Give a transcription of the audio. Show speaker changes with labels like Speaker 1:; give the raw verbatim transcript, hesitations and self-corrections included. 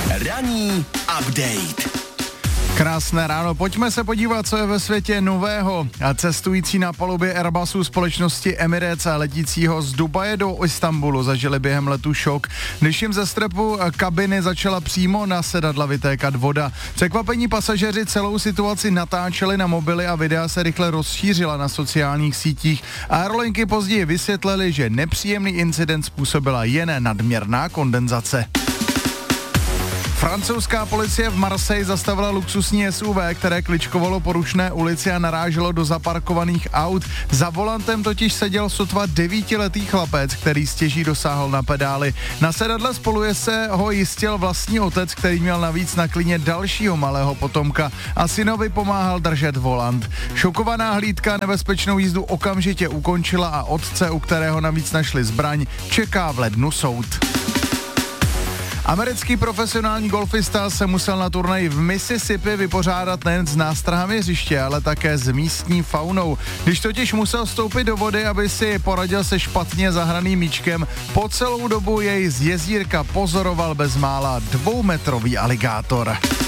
Speaker 1: Ranní update.
Speaker 2: Krásné ráno, pojďme se podívat, co je ve světě nového. Cestující na palubě Airbusu společnosti Emirates a letícího z Dubaje do Istanbulu zažili během letu šok, když jim ze strepu kabiny začala přímo na sedadla vytékat voda. Překvapení pasažeři celou situaci natáčeli na mobily a videa se rychle rozšířila na sociálních sítích. Aerolinky později vysvětlili, že nepříjemný incident způsobila jen nadměrná kondenzace. Francouzská policie v Marseille zastavila luxusní S U V, které kličkovalo po rušné ulici a naráželo do zaparkovaných aut. Za volantem totiž seděl sotva devítiletý chlapec, který stěží dosáhl na pedály. Na sedadle spolujezdce ho jistil vlastní otec, který měl navíc na klíně dalšího malého potomka a synovi pomáhal držet volant. Šokovaná hlídka nebezpečnou jízdu okamžitě ukončila a otce, u kterého navíc našli zbraň, čeká v lednu soud. Americký profesionální golfista se musel na turnaji v Mississippi vypořádat nejen s nástrahami hřiště, ale také s místní faunou. Když totiž musel vstoupit do vody, aby si poradil se špatně zahraným míčkem, po celou dobu jej z jezírka pozoroval bezmála dvoumetrový aligátor.